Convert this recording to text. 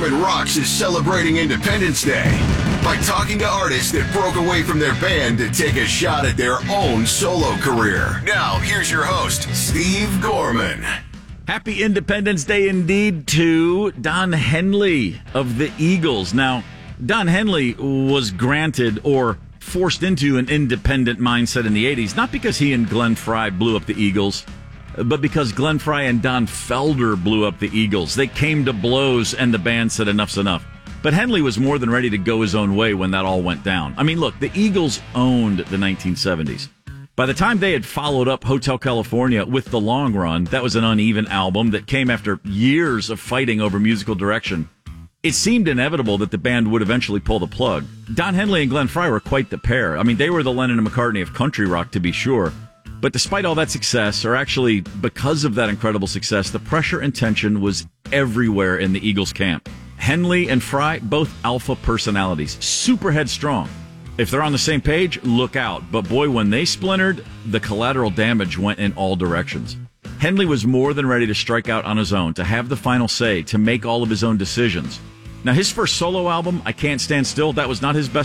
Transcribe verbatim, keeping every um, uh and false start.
Gorman Rocks is celebrating Independence Day by talking to artists that broke away from their band to take a shot at their own solo career. Now, here's your host, Steve Gorman. Happy Independence Day indeed to Don Henley of the Eagles. Now, Don Henley was granted or forced into an independent mindset in the eighties, not because he and Glenn Frey blew up the Eagles, but because Glenn Frey and Don Felder blew up the Eagles. They came to blows, and the band said enough's enough. But Henley was more than ready to go his own way when that all went down. I mean, look, the Eagles owned the nineteen seventies. By the time they had followed up Hotel California with The Long Run, that was an uneven album that came after years of fighting over musical direction. It seemed inevitable that the band would eventually pull the plug. Don Henley and Glenn Frey were quite the pair. I mean, they were the Lennon and McCartney of country rock, to be sure. But despite all that success, or actually because of that incredible success, the pressure and tension was everywhere in the Eagles camp. Henley and Frey, both alpha personalities, super headstrong. If they're on the same page, look out. But boy, when they splintered, the collateral damage went in all directions. Henley was more than ready to strike out on his own, to have the final say, to make all of his own decisions. Now, his first solo album, I Can't Stand Still, that was not his best